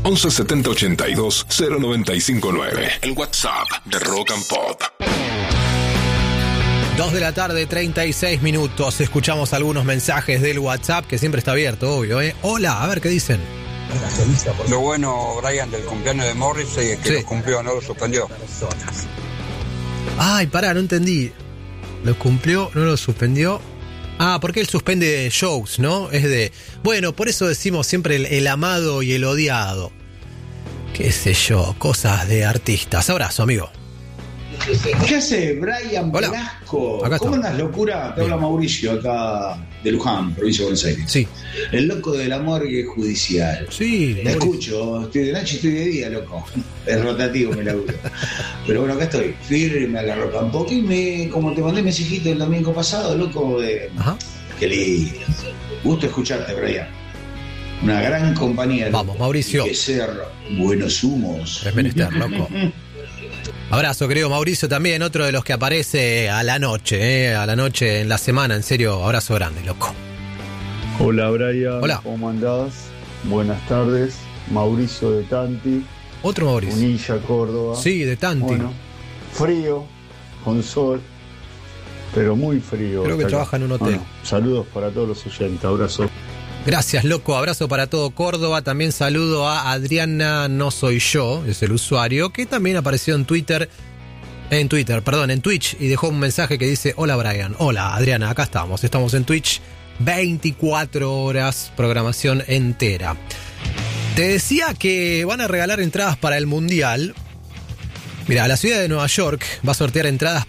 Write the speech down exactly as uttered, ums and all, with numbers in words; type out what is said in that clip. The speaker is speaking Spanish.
once setenta ochenta y dos cero noventa y cinco nueve. El WhatsApp de Rock and Pop. dos de la tarde, treinta y seis minutos. Escuchamos algunos mensajes del WhatsApp, que siempre está abierto, obvio, ¿eh? Hola, a ver qué dicen. Lo bueno, Brian, del cumpleaños de Morrissey es que Sí. lo cumplió, no lo suspendió. Ay, pará, no entendí. ¿Lo cumplió? ¿No lo suspendió? Ah, porque él suspende shows, ¿no? Es de... Bueno, por eso decimos siempre el, el amado y el odiado. Qué sé yo, cosas de artistas. Abrazo, amigo. ¿Qué hace Brian Hola. Velasco? Acá ¿Cómo está. andas, locura? Te Bien. habla Mauricio, acá de Luján, provincia de Buenos Aires. Sí. El loco de la morgue judicial. Sí. La escucho, estoy de noche y estoy de día, loco. Es rotativo mi laburo. Pero bueno, acá estoy, firme a la roca un poco y me, como te mandé mensajito el domingo pasado, loco, de... Ajá. Qué lindo. Gusto escucharte, Brian. Una gran compañía. loco. Vamos, Mauricio. Y que ser buenos humos. Es menester, loco. Abrazo, querido Mauricio, también otro de los que aparece a la noche, ¿eh? A la noche en la semana, en serio, abrazo grande, loco. Hola Brian, Hola. ¿cómo andás? Buenas tardes, Mauricio de Tanti, Otro Mauricio. Unilla, Córdoba. Sí, de Tanti. Bueno, frío, con sol, pero muy frío. Creo que hasta trabaja en un hotel. Bueno, saludos para todos los oyentes, abrazo. Gracias, loco. Abrazo para todo Córdoba. También saludo a Adriana No Soy Yo, es el usuario, que también apareció en Twitter, en Twitter, perdón, en Twitch, y dejó un mensaje que dice: hola Brian, hola Adriana, acá estamos. Estamos en Twitch, veinticuatro horas, programación entera. Te decía que van a regalar entradas para el Mundial. Mira, la ciudad de Nueva York va a sortear entradas